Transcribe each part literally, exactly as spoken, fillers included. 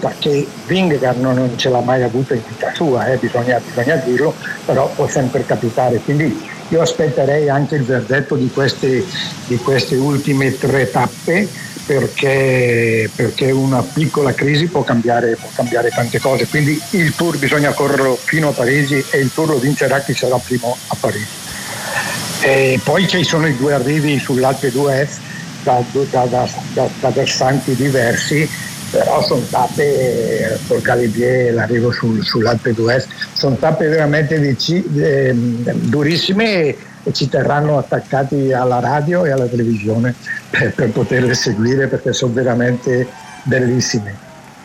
cosa che Vingegaard non, non ce l'ha mai avuta in vita sua, eh, bisogna, bisogna dirlo, però può sempre capitare, quindi io aspetterei anche il verdetto di queste, di queste ultime tre tappe, perché, perché una piccola crisi può cambiare, può cambiare tante cose, quindi il Tour bisogna correrlo fino a Parigi e il Tour lo vincerà chi sarà primo a Parigi. E poi ci sono i due arrivi sull'Alpe d'Huez da, da, da, da, da versanti diversi, però sono tappe, per Galibier, l'arrivo sul, sull'Alpe d'Huez, sono tappe veramente dici, eh, durissime e, e ci terranno attaccati alla radio e alla televisione per, per poterle seguire, perché sono veramente bellissime.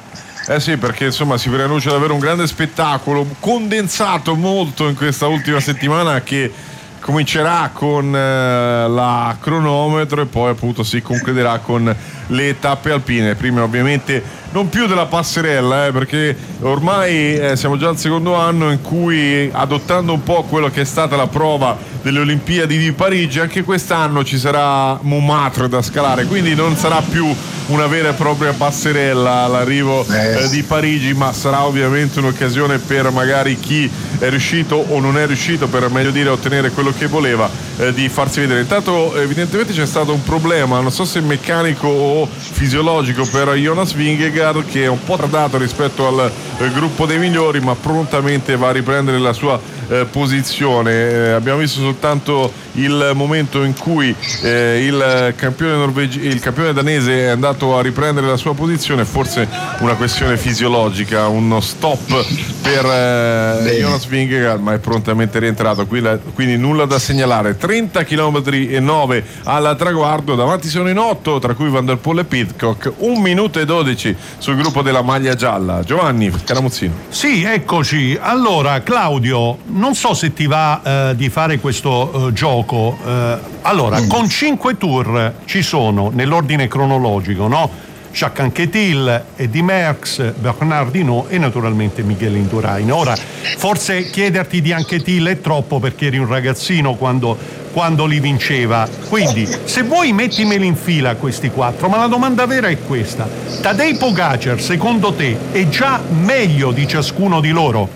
Eh sì, perché insomma si preannuncia davvero un grande spettacolo, condensato molto in questa ultima settimana, che comincerà con eh, la cronometro e poi appunto si concluderà con le tappe alpine. Prima ovviamente non più della passerella, eh, perché ormai eh, siamo già al secondo anno in cui, adottando un po' quello che è stata la prova delle Olimpiadi di Parigi, anche quest'anno ci sarà Montmartre da scalare, quindi non sarà più una vera e propria passerella all'arrivo eh, di Parigi, ma sarà ovviamente un'occasione per magari chi è riuscito o non è riuscito, per meglio dire, a ottenere quello che voleva, eh, di farsi vedere. Intanto evidentemente c'è stato un problema, non so se meccanico o fisiologico, per Jonas Vingegaard, che è un po' tardato rispetto al eh, gruppo dei migliori, ma prontamente va a riprendere la sua eh, posizione. Eh, abbiamo visto soltanto il momento in cui eh, il campione norvegi- il campione danese è andato a riprendere la sua posizione, forse una questione fisiologica, uno stop per eh, Jonas Vingegaard, ma è prontamente rientrato, quindi nulla da segnalare. Trenta chilometri e nove al traguardo, davanti sono in otto, tra cui Van der Poel e Pidcock, un minuto e dodici sul gruppo della maglia gialla. Giovanni Caramuzzino. Sì, eccoci. Allora Claudio, non so se ti va eh, di fare questo eh, gioco. Eh, allora, con cinque tour ci sono, nell'ordine cronologico, no? Jacques Anquetil, Eddy Merckx, Bernard Hinault e naturalmente Miguel Indurain. Ora, forse chiederti di Anquetil è troppo, perché eri un ragazzino quando, quando li vinceva. Quindi, se vuoi, mettimeli in fila questi quattro, ma la domanda vera è questa: Tadej Pogačar, secondo te, è già meglio di ciascuno di loro?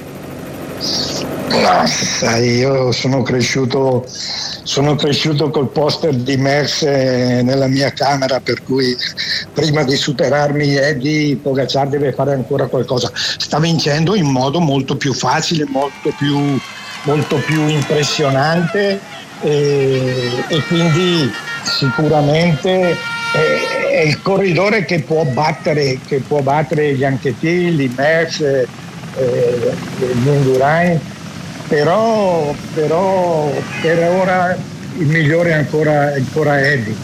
No, sai, io sono cresciuto sono cresciuto col poster di Merckx nella mia camera, per cui prima di superarmi Eddy, Pogačar deve fare ancora qualcosa. Sta vincendo in modo molto più facile, molto più, molto più impressionante, e, e quindi sicuramente è, è il corridore che può battere che può battere gli Anquetil, i Merckx, eh, gli Indurain. Però, però per ora il migliore è ancora, ancora Eddy.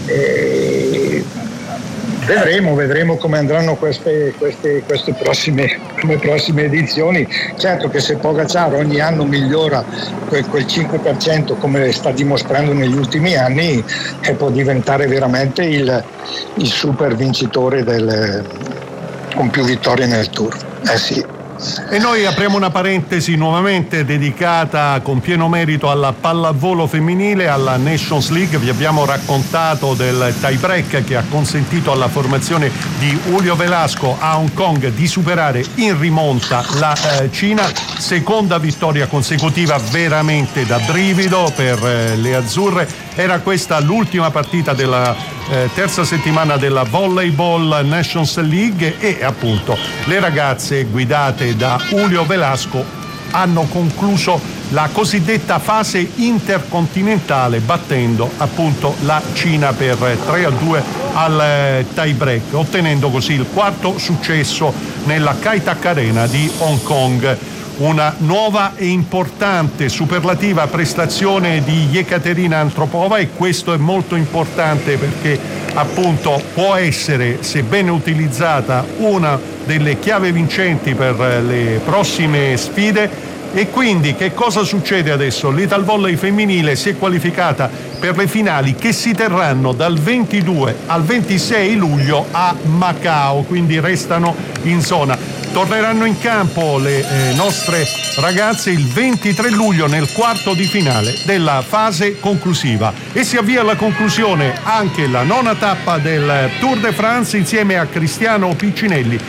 E vedremo, vedremo come andranno queste, queste, queste prossime, come prossime edizioni. Certo che se Pogačar ogni anno migliora quel, quel cinque per cento, come sta dimostrando negli ultimi anni, eh, può diventare veramente il, il super vincitore del, con più vittorie nel Tour. Eh sì. E noi apriamo una parentesi nuovamente dedicata con pieno merito alla pallavolo femminile, alla Nations League. Vi abbiamo raccontato del tie break che ha consentito alla formazione di Julio Velasco a Hong Kong di superare in rimonta la eh, Cina. Seconda vittoria consecutiva veramente da brivido per eh, le azzurre. Era questa l'ultima partita della eh, terza settimana della Volleyball Nations League, e appunto le ragazze guidate da Julio Velasco hanno concluso la cosiddetta fase intercontinentale battendo appunto la Cina per tre a due al tie break, ottenendo così il quarto successo nella Kai Tak Arena di Hong Kong. Una nuova e importante superlativa prestazione di Yekaterina Antropova, e questo è molto importante perché appunto può essere, se ben utilizzata, una delle chiavi vincenti per le prossime sfide. E quindi che cosa succede adesso? L'Ital Volley femminile si è qualificata per le finali che si terranno dal ventidue al ventisei luglio a Macao, quindi restano in zona. Torneranno in campo le eh, nostre ragazze il ventitré luglio nel quarto di finale della fase conclusiva, e si avvia alla conclusione anche la nona tappa del Tour de France insieme a Cristiano Piccinelli